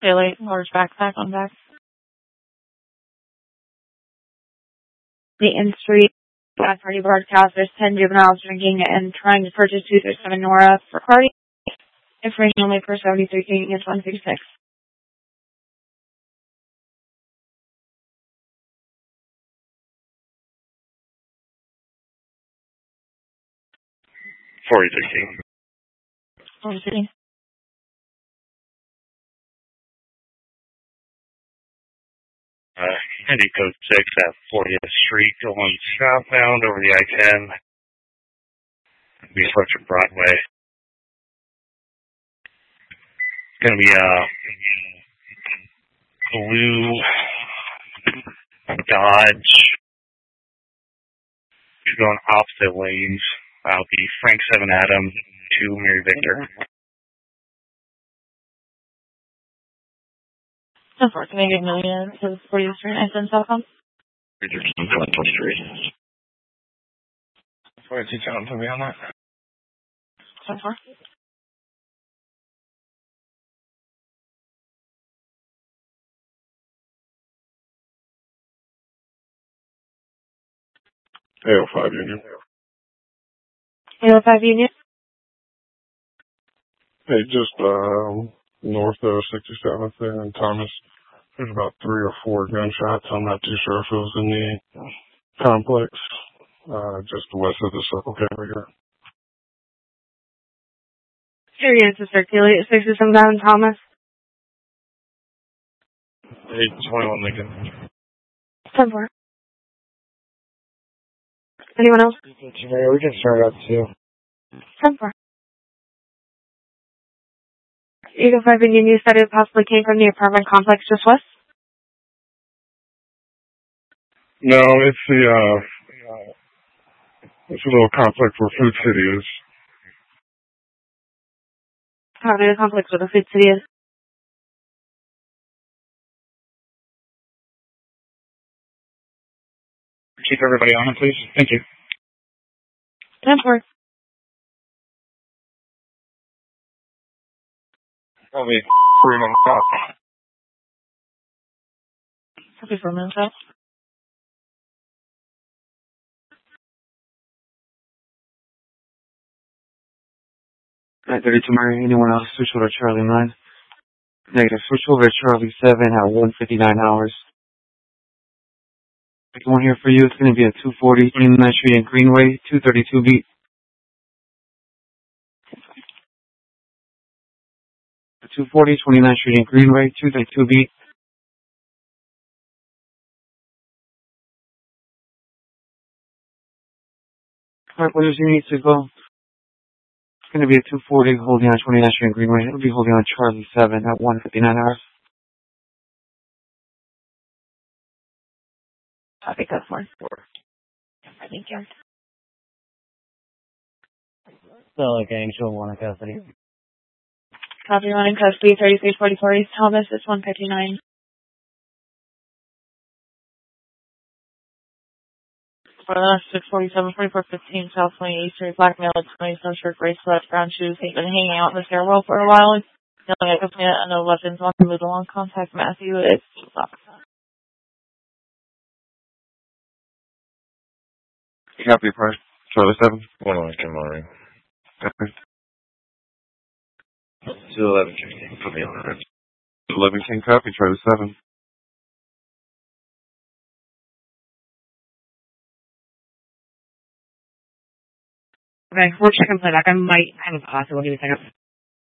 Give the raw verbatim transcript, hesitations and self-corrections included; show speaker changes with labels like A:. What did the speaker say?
A: Daily, large backpack on back. Dayton Street, Bad Party Broadcast. There's ten juveniles drinking and trying to purchase two thirty-seven Nora for party. Information only for seventy-three King is one sixty-six.
B: forty-three King.
A: forty-three.
B: Uh, Indy Code six at fortieth Street, going southbound over the I ten. Be approaching Broadway. It's going to be a blue Dodge. Going opposite lanes. That'll be Frank seven Adam to Mary Victor.
A: So far, can I get a million to fortieth Street and send telecom?
B: forty-two John, put me on that.
A: So far.
B: eight oh five Union.
A: eight oh five Union?
B: Hey, just uh, north of sixty-seventh there in Thomas. There's about three or four gunshots. I'm not too sure if it was in the complex. Uh, just west of the Circle K right here.
A: Area to circulate at sixty-seven down Thomas.
B: eight twenty-one Lincoln.
A: ten four. Anyone else?
B: We can start up too.
A: ten four. eight oh five Union, you said it possibly came from the apartment complex just west?
B: No, it's the, uh, it's a little complex where Food City is.
A: How did the complex where the Food City is?
B: Keep everybody on it, please. Thank you.
A: ten four.
B: Probably three months out.
A: Happy for a minute, though.
C: nine thirty-two Mary, anyone else? Switch over to Charlie nine. Negative. Switch over to Charlie seven at one fifty-nine hours. Second one here for you. It's going to be at two forty, twenty-ninth Street and Greenway, two thirty-two beat. two forty, twenty-ninth Street and Greenway, two thirty-two beat. Alright, where does you need to go? It's going to be at two forty, holding on twenty-ninth Street and Greenway. It'll be holding on Charlie seven at one fifty-nine hours.
A: Copy, go for it. Thank you.
C: Still a gang show, one in custody.
A: Copy, one in custody, thirty-three forty-four East Thomas, it's one fifty-nine. For the last six forty-seven, forty-four fifteen, South twenty-eighth Street, black male, twenty, sun shirt, gray sweats, brown shoes. He's been hanging out in the stairwell for a while. Yelling at the plant, no weapons, wants to move along, contact Matthew, it's officer.
B: Copy, price. Charlie seven. One Lincoln, Murray. two eleven King. Put me on it. eleven King, copy, Charlie seven.
A: Okay, we're checking playback. I might have a possible. Give me a second.